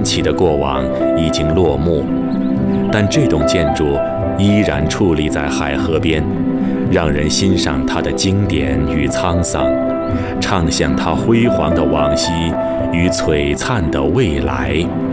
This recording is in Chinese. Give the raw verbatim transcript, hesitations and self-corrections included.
奇的过往已经落幕，但这栋建筑依然矗立在海河边，让人欣赏它的经典与沧桑，畅想它辉煌的往昔与璀璨的未来。